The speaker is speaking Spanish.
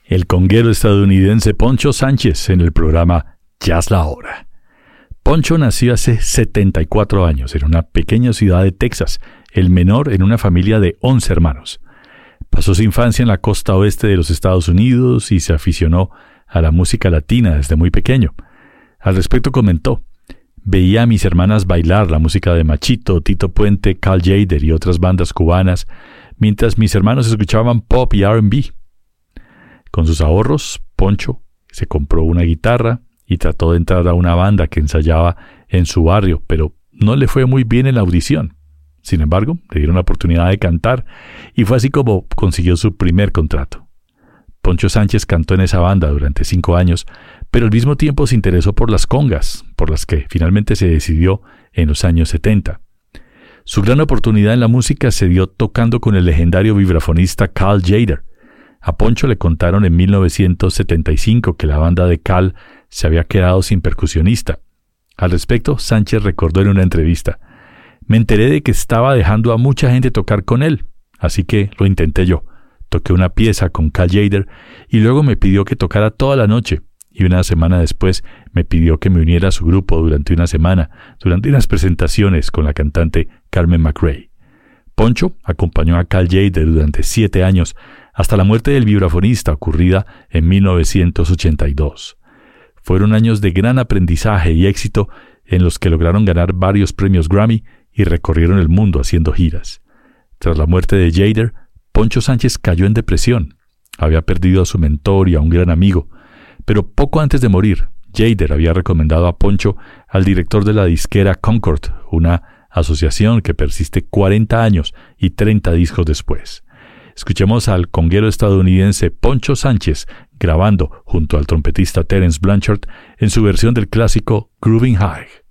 el conguero estadounidense Poncho Sánchez en el programa Jazz La Hora. Poncho nació hace 74 años en una pequeña ciudad de Texas, el menor en una familia de 11 hermanos. Pasó su infancia en la costa oeste de los Estados Unidos y se aficionó a la música latina desde muy pequeño. Al respecto comentó: veía a mis hermanas bailar la música de Machito, Tito Puente, Cal Tjader y otras bandas cubanas, mientras mis hermanos escuchaban pop y R&B. Con sus ahorros, Poncho se compró una guitarra y trató de entrar a una banda que ensayaba en su barrio, pero no le fue muy bien en la audición. Sin embargo, le dieron la oportunidad de cantar y fue así como consiguió su primer contrato. Poncho Sánchez cantó en esa banda durante 5 años, pero al mismo tiempo se interesó por las congas, por las que finalmente se decidió en los años 70. Su gran oportunidad en la música se dio tocando con el legendario vibrafonista Cal Tjader. A Poncho le contaron en 1975 que la banda de Cal se había quedado sin percusionista. Al respecto, Sánchez recordó en una entrevista: me enteré de que estaba dejando a mucha gente tocar con él, así que lo intenté yo. Toqué una pieza con Cal Tjader y luego me pidió que tocara toda la noche, y una semana después me pidió que me uniera a su grupo durante una semana, durante unas presentaciones con la cantante Carmen McRae. Poncho acompañó a Cal Tjader durante 7 años, hasta la muerte del vibrafonista ocurrida en 1982. Fueron años de gran aprendizaje y éxito en los que lograron ganar varios premios Grammy y recorrieron el mundo haciendo giras. Tras la muerte de Tjader, Poncho Sánchez cayó en depresión. Había perdido a su mentor y a un gran amigo, pero poco antes de morir, Tjader había recomendado a Poncho al director de la disquera Concord, una asociación que persiste 40 años y 30 discos después. Escuchemos al conguero estadounidense Poncho Sánchez grabando junto al trompetista Terence Blanchard en su versión del clásico Groovin' High.